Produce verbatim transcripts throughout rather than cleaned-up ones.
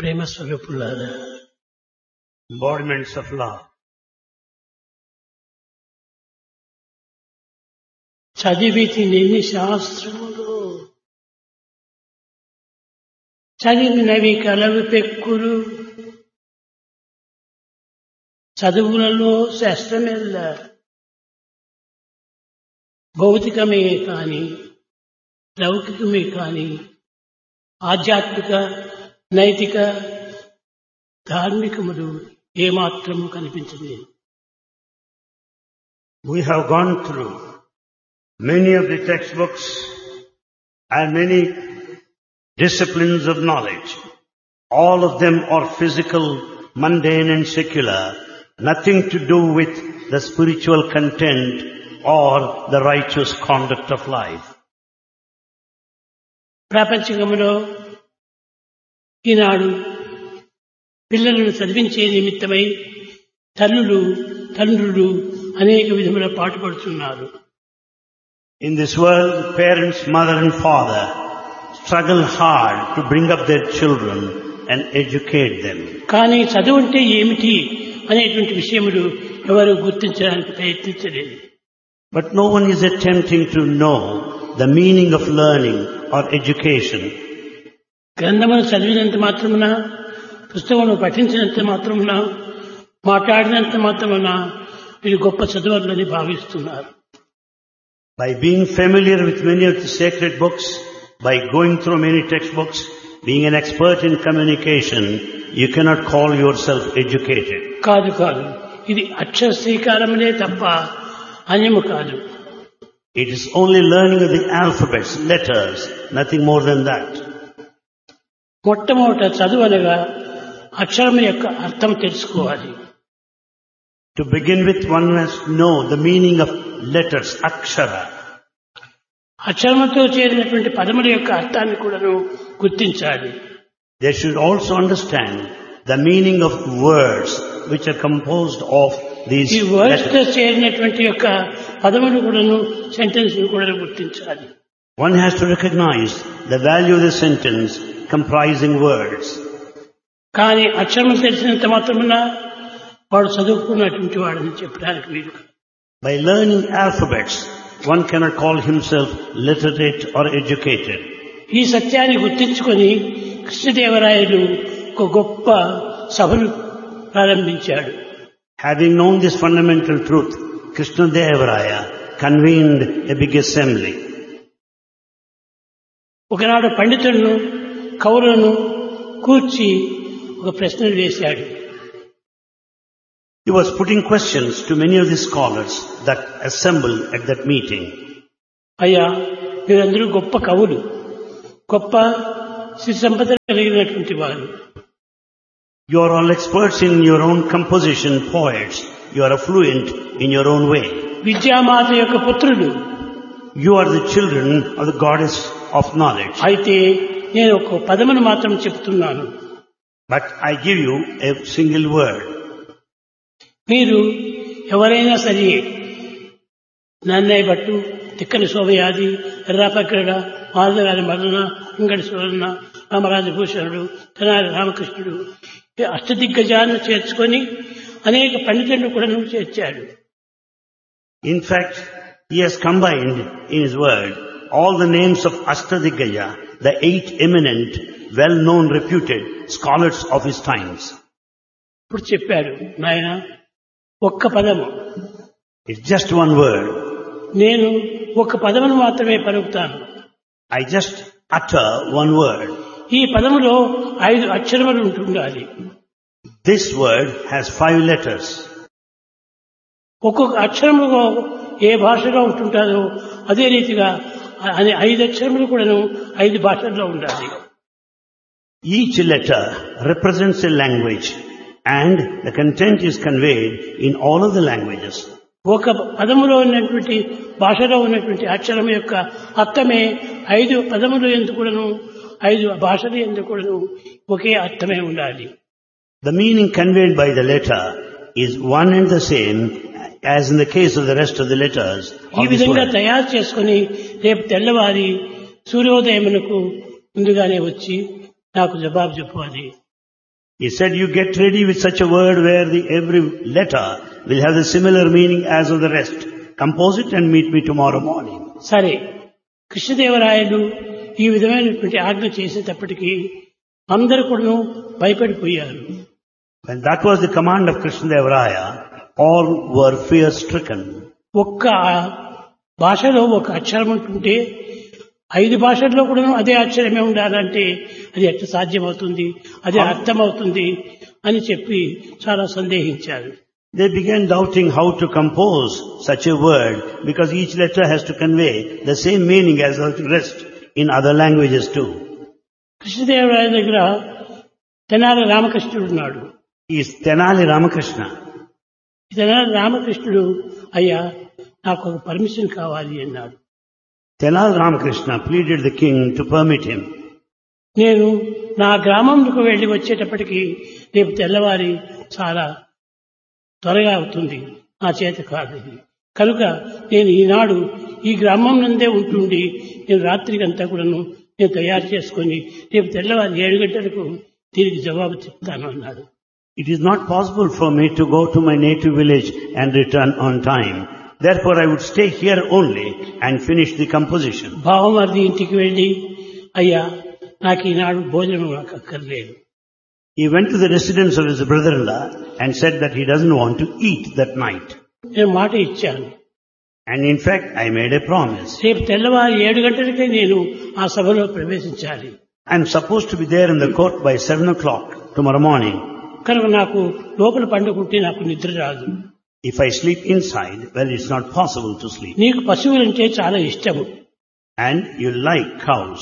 ప్రేమ స్వరూపులారా, embodiments of love. చదివితి నిన్ని శాస్త్రములు చదివినవి కలవి పెక్కులు చదువులలో శాస్త్రమెల్ల భౌతికమే కాని లౌకికమే కాని ఆధ్యాత్మిక నైతిక ధార్మికములు ఏమాత్రము కనిపించలేదు. We have gone through many of the textbooks and many disciplines of knowledge. All of them are physical, mundane and secular, nothing to do with the spiritual content or the righteous conduct of life. ప్రపంచంలో ఈనాడు పిల్లలను చదివించే నిమిత్తమై తల్లులు తండ్రులు అనేక విధముల పాటుపడుతున్నారు. In this world, parents, mother and father struggle hard to bring up their children and educate them. కానీ చదువు అంటే ఏమిటి అనేటువంటి విషయములు ఎవరు గుర్తించడానికి ప్రయత్నించలేదు. But no one is attempting to know the meaning of learning or education. గ్రంథమును చదివినంత మాత్రమున, పుస్తకమును పఠించినంత మాత్రమున, మాట్లాడినంత మాత్రమున వీరు గొప్ప చదువులని భావిస్తున్నారు. By being familiar with many of the sacred books, by going through many textbooks, being an expert in communication, you cannot call yourself educated. కాదు కాదు, ఇది అక్షర శ్రీకారములే తప్ప అన్యము కాదు. It is only learning of the alphabets, letters, nothing more than that. మొట్టమొదట చదువు అనగా అక్షరం యొక్క అర్థం తెలుసుకోవాలి. To begin with, one must know the meaning of letters, akshara. అక్షరముతో చేరినటువంటి పదముల యొక్క అర్థాన్ని కూడాను గుర్తించాలి. They should also understand the meaning of words which are composed of these ఈ వర్డ్స్ తో letters. చేరినటువంటి యొక్క పదములు కూడాను సెంటెన్స్ కూడా గుర్తించాలి. One has to recognize the value of the sentence comprising words. కానీ అక్షరం తెలిసినంత మాత్రమున వాడు చదువుకున్నటువంటి వాడని చెప్పడానికి వీలు. By learning alphabets, one cannot call himself literate or educated. ఈ సత్యాన్ని గుర్తించుకొని కృష్ణదేవరాయలు ఒక గొప్ప సభను ప్రారంభించాడు. Having known this fundamental truth, Krishna Devaraya convened a big assembly. ఒకనాడు పండితులను కవులను కూర్చి ఒక ప్రశ్నలు వేశాడు. He was putting questions to many of the scholars that assembled at that meeting. అయ్యా, మీరందరూ గొప్ప కవులు, గొప్ప సిరి సంపద కలిగినటువంటి వారు. You are all experts in your own composition, poets. You are fluent in your own way. విద్యామాత యొక్క పుత్రులు. You are the children of the goddess of knowledge. అయితే నేను ఒక పదమును మాత్రం చెప్తున్నాను. But I give you a single word. మీరు ఎవరైనా సరే నన్నయ్య భట్టు, తిక్కని శోభయాది, ఎర్రాపక్రడ, మాధవగారి మరణ, ఇంగడి సువర్ణ, రామరాజభూషణుడు, తెనాలి రామకృష్ణుడు, ఈ అష్టదిగ్గజాన్ని చేర్చుకొని అనేక పండితులను కూడా నువ్వు చేర్చాడు. In fact, he has combined in his word all the names of Ashtadiggaya, the eight eminent, well-known, reputed scholars of his times. ఇప్పుడు చెప్పాడు, నాయన ఒక్క పదము, It's just one word. నేను ఒక్క పదమును మాత్రమే పలుకుతాను. I just utter one word. ఈ పదములో ఐదు అక్షరములు ఉంటుండాలి. This word has five letters. ఒక్కొక్క అక్షరములో ఏ భాషలో ఉంటుంటారో అదే రీతిగా అనే ఐదు అక్షరములు కూడాను ఐదు భాషల్లో ఉండాలి. Each letter represents a language and the content is conveyed in all of the languages. ఒక పదములో ఉన్నటువంటి భాషలో ఉన్నటువంటి అక్షరం యొక్క అర్థమే ఐదు పదములు ఎందుకు కూడాను ఐదు భాషలు ఎందుకు కూడాను ఒకే అర్థమే ఉండాలి. The meaning conveyed by the letter is one and the same as in the case of the rest of the letters. ఈ విధంగా తయారు చేసుకుని రేపు తెల్లవారి సూర్యోదయమునకు ముందుగానే వచ్చి నాకు జవాబు చెప్పాలి. He said, you get ready with such a word where the every letter will have the similar meaning as of the rest. Compose it and meet me tomorrow morning. సరే, కృష్ణదేవరాయలు ఈ విధమైనటువంటి ఆజ్ఞ చేసేటప్పటికీ అందరూ కూడా భయపడిపోయారు. When that was the command of Krishnadevaraya, all were fear-stricken. ఒక్క భాషలో ఒక అక్షరం ఉంటుంటే ఐదు భాషల్లో కూడా అదే అక్షరమే ఉండాలంటే అది ఎట్లా సాధ్యమవుతుంది, అదే అర్థమవుతుంది అని చెప్పి చాలా సందేహించారు. They began doubting how to compose such a word because each letter has to convey the same meaning as the rest in other languages too. Krishnadevaraya దగ్గర తెనాలి రామకృష్ణుడు ఉన్నాడు. He is Tenali Ramakrishna. Tenali రామకృష్ణుడు, అయ్యా నాకు ఒక పర్మిషన్ కావాలి అన్నాడు. Tenali Ramakrishna pleaded the king to permit him. నేను నా గ్రామంకు వెళ్లి వచ్చేటప్పటికి రేపు తెల్లవారి చాలా త్వరగా అవుతుంది, నా చేత కాదు ఇది. కనుక నేను ఈనాడు ఈ గ్రామం నందే ఉంటుండి నేను రాత్రికంతా కూడాను నేను తయారు చేసుకొని రేపు తెల్లవారి ఏడు గంటలకు తిరిగి జవాబు చెప్తాను అన్నాడు. It is not possible for me to go to my native village and return on time. Therefore I would stay here only and finish the composition. బావమరిది ఇంటికి వెళ్లి, అయ్యా నాకు ఈనాడు భోజనం నాకు అక్కర్లేదు. He went to the residence of his brother-in-law and said that he doesn't want to eat that night. నేను మాట ఇచ్చాను. And in fact, I made a promise. రేపు తెల్లవారి ఏడు గంటలకే నేను ఆ సభలో ప్రవేశించాలి. I'm supposed to be there in the court by seven o'clock tomorrow morning. కనుక నాకు లోపల పండుకుంటే నాకు నిద్ర రాదు. If I sleep inside, well, it's not possible to sleep. నీకు పశువులంటే చాలా ఇష్టము. And you like cows.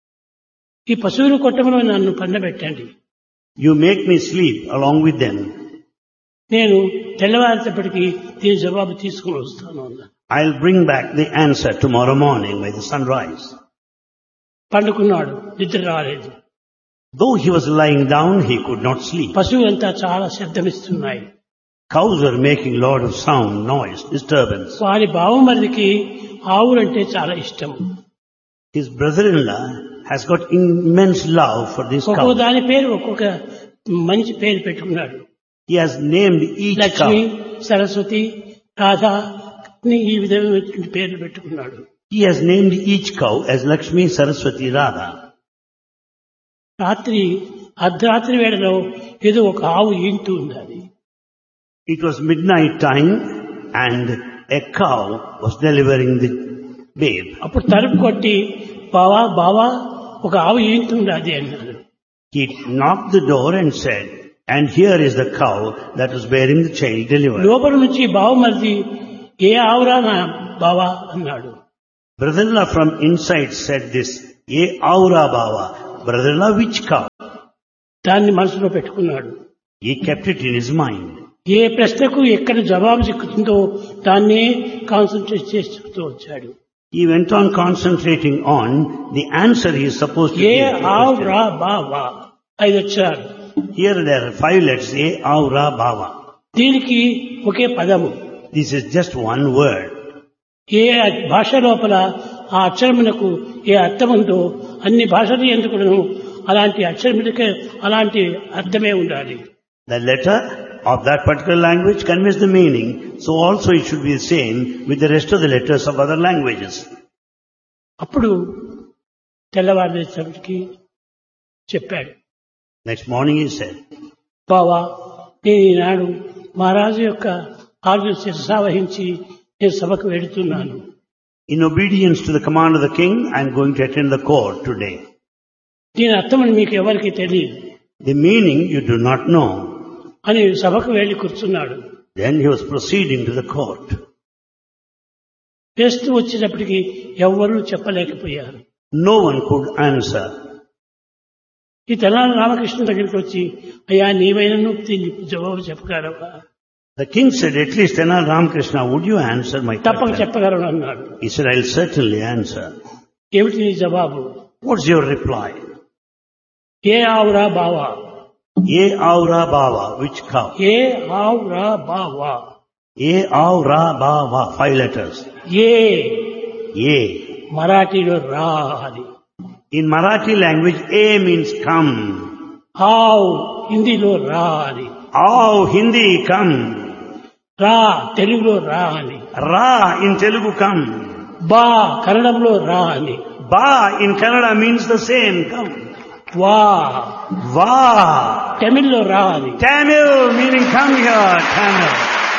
ఈ పశువుల కొట్టంలో నన్ను పండబెట్టండి. You make me sleep along with them. నేను తెల్లవారేటప్పటికి దీని జవాబు తీసుకుని వస్తాను అన్నా. I'll bring back the answer tomorrow morning by the sunrise. పండుకున్నాడు, నిద్ర రాలేదు. Though he was lying down, he could not sleep. పశువులంతా చాలా శబ్దమిస్తున్నాయి. Cows were making a lot of sound, noise, disturbance. వారి బావమరిదికి ఆవులంటే చాలా ఇష్టం. His brother-in-law has got immense love for this cow. ఒక్కొక్క దాని పేరు ఒక్కొక్క మంచి పేరు పెట్టుకున్నాడు. He has named each Lakshmi, cow. Saraswati, Radha ఈ విధమైన పేర్లు పెట్టుకున్నాడు. He has named each cow as Lakshmi, Saraswati, Radha. రాత్రి అర్ధరాత్రి వేళలో ఏదో ఒక ఆవు ఈంటూ ఉన్నది. It was midnight time and a cow was delivering the babe. అప్పుడు తలుపు కొట్టి, బావా బావా ఒక ఆవు ఈంటున్నది అన్నాడు. He knocked the door and said, and here is the cow that was bearing the child delivered. లోపల నుంచి బావమరిది, ఏ ఆవురా నా బావా అన్నాడు. Brother-in-law from inside said this, Ye aura baba. Brother-in-law, which cow? దాన్ని మనసులో పెట్టుకున్నాడు. He kept it in his mind. ఏ ప్రశ్నకు ఎక్కడ జవాబు చిక్కుతుందో దాన్నే కాన్సన్ట్రేట్ చేసి చెప్తూ వచ్చాడు. He went on concentrating on the answer he is supposed to A give. to the ఆవు question. రా బావా ఐదు వచ్చారు. Here there are five letters, Ye aura baba. దీనికి ఒకే పదము. This is just one word. ఏ భాష లోపల ఆ అక్షరమునకు ఏ అర్థం ఉందో అన్ని భాషలు ఎందుకును అలాంటి అక్షరములకే అలాంటి అర్థమే ఉండాలి. The letter of that particular language conveys the meaning, so also it should be the same with the rest of the letters of other languages. అప్పుడు తెల్లవారేసరికి చెప్పాడు. Next morning he said, బావా, నేను ఈనాడు మహారాజు యొక్క ఆజ్ఞ శిరసావహించి నేను సభకు వెడుతున్నాను. in obedience to the command of the king, I am going to attend the court today. దీని అర్థం మీకు ఎవరికి తెలియదు The meaning you do not know. అని సభకు వెళ్లి కూర్చున్నాడు. Then he was proceeding to the court. వేస్తూ వచ్చేటప్పటికి ఎవ్వరూ చెప్పలేకపోయారు. No one could answer. ఈ తెనాలి రామకృష్ణ దగ్గరికి వచ్చి, అయ్యా నీవైనను దీన్ని జవాబు చెప్పగలవా? The king said, at least Tenali Ramakrishna, would you answer my తప్పక question? చెప్పగలను అన్నాడు. He said, I'll certainly answer. ఏమిటి నీ జవాబు? What's your reply? ఏ ఆవురా బావా. Ye aura bava. Which cow? ఏ ఆవురా బావా. Ye aura bava. Five letters. ఏ Ye. మరాఠీలో రా అని. In Marathi language, A means come. ఆవ్ హిందీలో రా అని, Aao Hindi, come. రా తెలుగులో రా అని, Ra in Telugu, come. బా కన్నడంలో రా అని, Ba in Kannada means the same, come. వా Va, తమిళ్లో రా అని. Tamil meaning come here, Tamil.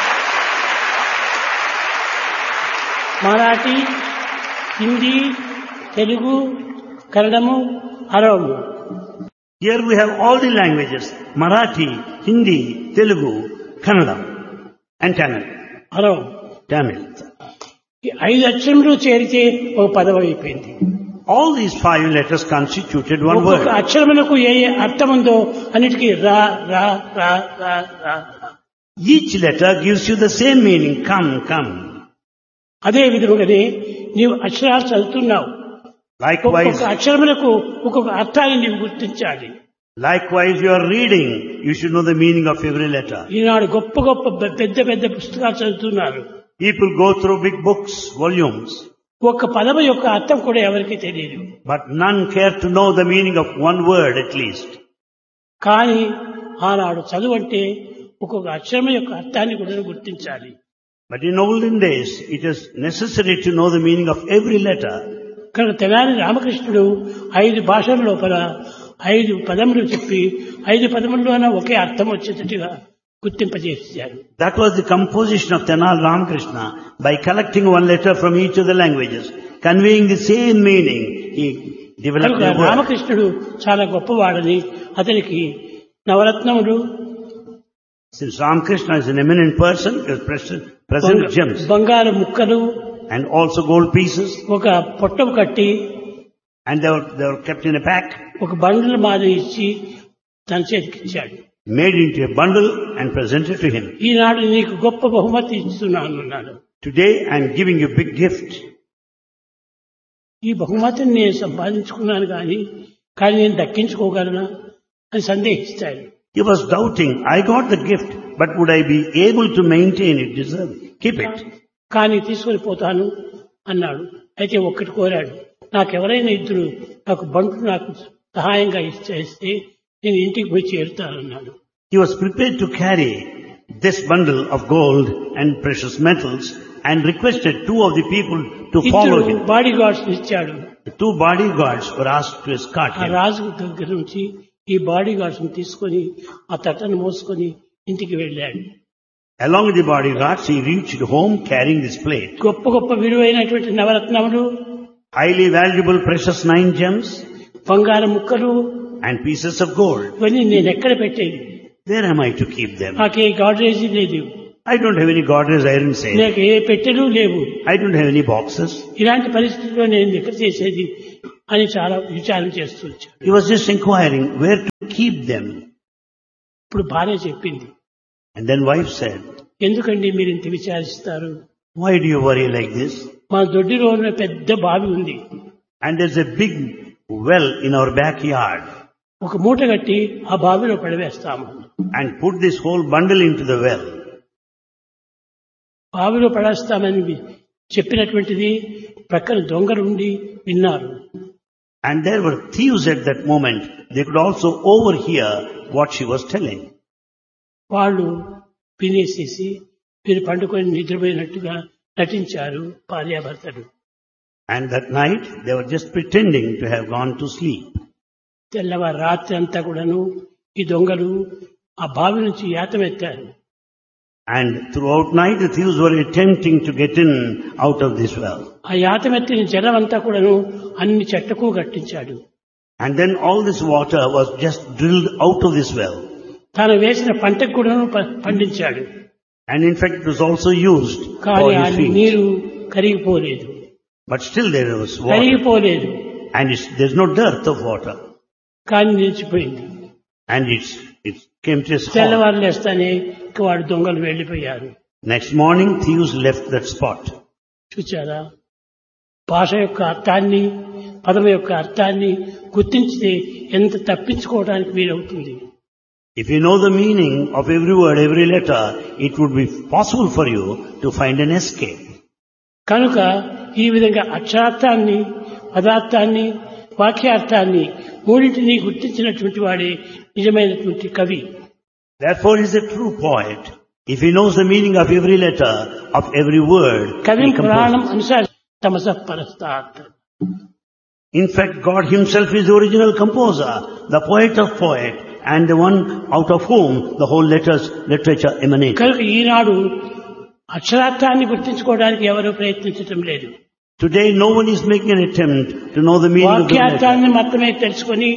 Marathi, Hindi, Telugu, కన్నడము, అరవము. Here we have all the languages, Marathi, Hindi, Telugu, Kannada and Tamil. అరవం. Tamil. ఈ ఐదు అక్షరములు చేరితే ఒక పదం అయిపోయింది. All these five letters constituted one ఒక్కొక్క word. అక్షరములకు ఏ ఏ అర్థం ఉందో అన్నిటికీ రా రా రా రా రా. Each letter gives you the same meaning, come, come. అదే విధముగానే నీవు అక్షరాలు చదువుతున్నావు. Likewise, ఒక్కొక్క అక్షరములకు ఒక్కొక్క అర్థాన్ని నీవు గుర్తించాలి. likewise you are reading, you should know the meaning of every letter. ఈనాడు గొప్ప గొప్ప పె- పెద్ద పెద్ద పుస్తకాలు చదువుతున్నారు. People go through big books, volumes, ఒక్క పదము యొక్క అర్థం కూడా ఎవరికీ తెలియదు. but none care to know the meaning of one word at least. కానీ ఆనాడు చదువు అంటే ఒక్కొక్క అక్షరం యొక్క అర్థాన్ని కూడా గుర్తించాలి. But in olden days, it is necessary to know the meaning of every letter. కనుక తెనాలి రామకృష్ణుడు ఐదు భాషల లోపల ఐదు పదములు చెప్పి ఐదు పదముల్లోన ఒకే అర్థం వచ్చేటట్టుగా గుర్తింపజేశారు. That was the composition of Tenal Ramakrishna. By collecting one letter from each of the languages, conveying the same meaning, he developed కనుక a word. రామకృష్ణుడు చాలా గొప్పవాడని అతనికి నవరత్నములు, Since Ramakrishna is an eminent person, he was present, present with gems బంగారు ముక్కలు, and also gold pieces, ఒక పొట్టం కట్టి and they were, they were kept in a pack, ఒక బండ్ల మాదిరి ఇచ్చి తన చేతికి ఇచ్చాడు. made into a bundle and presented to him. ఈనాడు నీకు గొప్ప బహుమతి ఇస్తున్నాను అన్నాడు. Today I am giving you a big gift. ఈ బహుమతిని నేను సంపాదించుకున్నాను కానీ కానీ నేను దక్కించుకోగలనా అని సందేహిస్తాడు. He was doubting, I got the gift, but would I be able to maintain it, deserve it, keep it? కానీ తీసుకొని పోతాను అన్నాడు. అయితే ఒక్కటి కోరాడు, నాకెవరైనా ఇద్దరు నాకు బంట్లు నాకు సహాయంగా ఇస్తే నేను ఇంటికి పోయి చేరుతానన్నాడు. He was prepared to carry this bundle of gold and precious metals and requested two of the people to follow ఇద్దరు him. బాడీ గార్డ్స్ ఇచ్చాడు. The two bodyguards were asked to escort ఆ him. రాజు దగ్గర నుంచి ఈ body guards తీసుకొని ఆ తట్టను మోసుకొని ఇంటికి వెళ్ళాడు. Along with the bodyguards, he reached home carrying this plate. గొప్ప గొప్ప విలువైనటువంటి నవరత్నములు, Highly valuable precious nine gems బంగారు ముక్కలు, and pieces of gold. ఇవన్నీ నేను ఎక్కడ పెట్టేది? Where am I to keep them? నాకే గాడ్రేజీ లేదు, I don't have any Godrej iron safe. నాకు ఏ పెట్టెలు లేవు. I don't have any boxes. ఇలాంటి పరిస్థితుల్లో నేను ఎక్కడ చేసేది అని చాలా విచారం చేస్తూ వచ్చాడు. He was just inquiring where to keep them. ఇప్పుడు భార్య చెప్పింది, And then wife said, ఎందుకండి మీరు ఇంత విచారిస్తారు? why do you worry like this? మా దొడ్డిలో ఉన్న పెద్ద బావి ఉంది, And there's a big well in our backyard. ఒక మూట కట్టి ఆ బావిలో పడవేస్తాము. And put this whole bundle into the well. బావిలో పడేస్తామని చెప్పినటువంటిది ప్రక్కన దొంగలు ఉండి విన్నారు. And there were thieves at that moment. They could also overhear what she was telling. వాళ్ళు వినేసేసి వీరు పండుకొని నిద్రపోయినట్టుగా నటించారు భార్యాభర్తలు. And that night they were just pretending to have gone to sleep. తెల్లవారు రాత్రి అంతా కూడాను ఈ దొంగలు ఆ బావి నుంచి యాతమెత్తారు. And throughout night the thieves were attempting to get in out of this well. ఆ యాతమెత్తిన జలం అంతా కూడాను అన్ని చెట్లకు కట్టించాడు. And then all this water was just drilled out of this well. తాను వేసిన పంటకు కూడాను ప- పండించాడు. And in fact it was also used కానీ for ఆ his fields. నీరు కరిగిపోలేదు, But still there was water. కరిగిపోలేదు, And it's, there's no dearth of water. కానీ నిలిచిపోయింది. And it's, it came to a halt. తెల్లవారు లేస్తానే ఇక వాడు దొంగలు వెళ్లిపోయారు. Next morning thieves left that spot. చూచారా, భాష యొక్క అర్థాన్ని పదం యొక్క అర్థాన్ని గుర్తించితే ఎంత తప్పించుకోవడానికి వీలవుతుంది. If you know the meaning of every word, every letter, it would be possible for you to find an escape. కనుక ఈ విధంగా అక్షరార్థాన్ని పదార్థాన్ని వాక్యార్థాన్ని మూడింటిని గుర్తించినటువంటి వాడే నిజమైనటువంటి కవి. Therefore he is a true poet. If he knows the meaning of every letter, of every word, కవిం he Puranam composes. అనుసార తమసః పరస్తాత్. In fact, God himself is the original composer, the poet of poet, and the one out of whom the whole letters, literature emanates. కనుక ఈనాడు అక్షరార్థాన్ని గుర్తించుకోవడానికి ఎవరు ప్రయత్నించటం లేదు. Today no one is making an attempt to know the meaning of the letter. వాక్యార్థాన్ని మాత్రమే తెలుసుకొని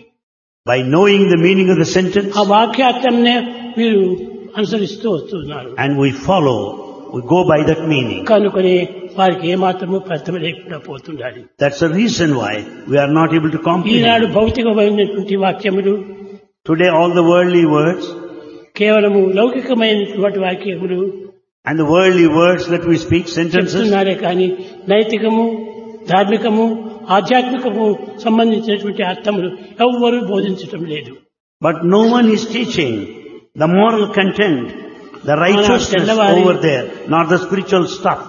By knowing the meaning of the sentence, ఆ వాక్యార్థంనే వీరు అనుసరిస్తూ వస్తున్నారు. and we follow, we go by that meaning. కనుకొని వారికి ఏమాత్రము ఫలితం లేకుండా పోతుండాలి. That's the reason why we are not able to Eenadu comprehend. భౌతికమైనటువంటి వాక్యములు, Today all the worldly words కేవలము లౌకికమైనటువంటి వాక్యములు and the worldly words that we speak, sentences, చెప్తున్నారే కానీ నైతికము, ధార్మికము, ఆధ్యాత్మికము సంబంధించినటువంటి అర్థములు ఎవ్వరూ బోధించటం లేదు. but no one is teaching the moral content, the righteousness over there, not the spiritual stuff.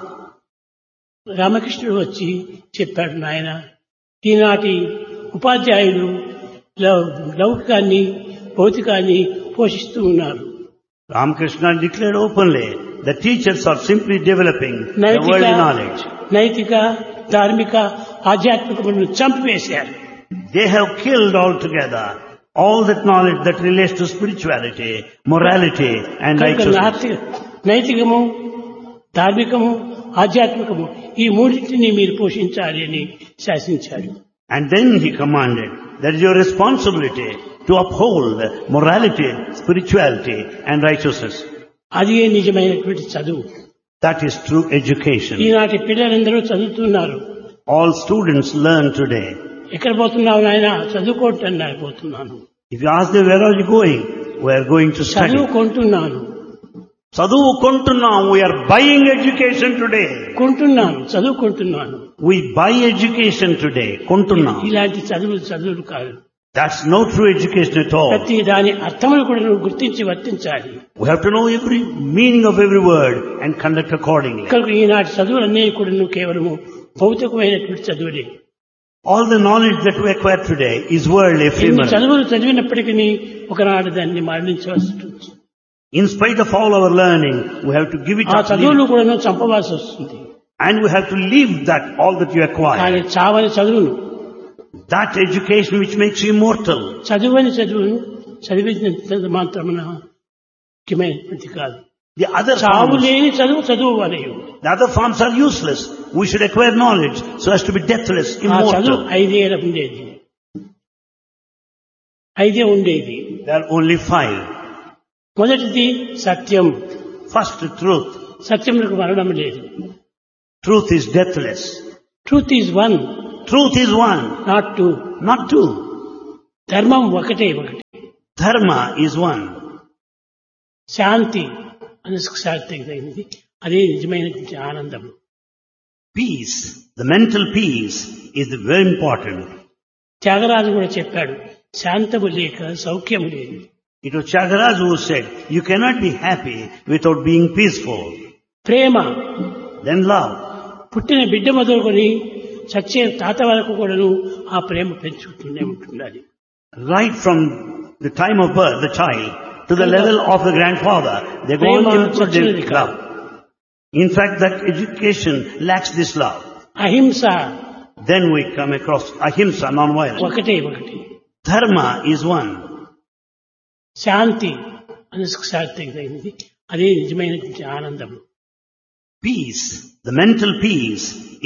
రామకృష్ణుడు వచ్చి చెప్పాడు, నాయన ఈనాటి ఉపాధ్యాయులు లౌ- లౌకికాన్ని భౌతికాన్ని పోషిస్తూ ఉన్నారు. Ramakrishna declared openly, the teachers are simply developing the నైతిక worldly knowledge. నైతిక ధార్మిక ఆధ్యాత్మికములను చంపివేశారు. They have killed altogether all that knowledge that relates to spirituality, morality and కనుక righteousness. నాస్తిక నైతికము, ధార్మికము, ఆధ్యాత్మికము ఈ మూడింటిని మీరు పోషించాలి అని శాసించాడు. And then he commanded, that is your responsibility to uphold morality, spirituality and righteousness. అది నిజమైనటువంటి చదువు. That is true education. ఈనాటి పిల్లలందరూ చదువుతున్నారు. All students learn today. ఎక్కడ పోతున్నావు నాయన? చదువుకోవటానికి పోతున్నాను. If you ask them, where are you going? We are going to study. చదువుకుంటున్నాను. Sadhu kontunnam, we are buying education today. కొంటున్నాను, చదువుకుంటున్నాను. We buy education today. Kontunnam. ఇలాంటి చదువులు చదువులు కాదు. That's no true education at all. ప్రతి దాని అర్థములు కూడా నువ్వు గుర్తించి వర్తించాలి. We have to know every meaning of every word and conduct accordingly. కనుక ఈనాటి చదువులన్నీ కూడా నువ్వు కేవలము భౌతికమైనటువంటి చదువులే. All the knowledge that we acquire today is worldly, ఎన్ని ephemeral. చదువులు చదివినప్పటికీ ఒకనాడు దాన్ని మరణించవలసి ఉంటుంది. In spite of all our learning, we have to give it ఆ up. చదువులు కూడా నువ్వు చంపవలసి వస్తుంది. And we have to leave that, all that you కానీ acquire. చావని చదువును, That education which makes you immortal. చదువని చదువును చదివించినంత మాత్రమున ముఖ్యమైనటువంటి కాదు. The other చావు forms, లేని చదువు చదువు అనేవి. the other forms are useless. We should acquire knowledge so as to be deathless, ఆ చదువు immortal. ఐదేళ్ళ ఉండేది, ఐదే ఉండేది. There are only five. మొదటిది సత్యం. First, truth. సత్యములకు మరణం లేదు. Truth is deathless. Truth is one, Truth is one, not two. not two. ధర్మం ఒకటే ఒకటి. Dharma is one. శాంతి మనసుకు తగినది, అదే నిజమైనటువంటి ఆనందం. Peace, the mental peace is very important. Tyagaraju కూడా చెప్పాడు, శాంతము లేక సౌఖ్యము లేదు. It was Tyagaraja who said, you cannot be happy without being peaceful. Prema, Then love. పుట్టిన బిడ్డ మొదలుకొని చచ్చే తాత వరకు కూడాను ఆ ప్రేమ పెంచుకుంటూనే ఉంటుండాలి. Right from the time of birth, the child, to the level of the grandfather, they go on Prema to their chachadi love. In fact, that education lacks this love. అహింస Then we come across ahimsa, non-violence. ఒకటే ఒకటి. Dharma is one. శాంతి మనసుకు తగినది, అదే నిజమైనటువంటి ఆనందం. Peace, the mental peace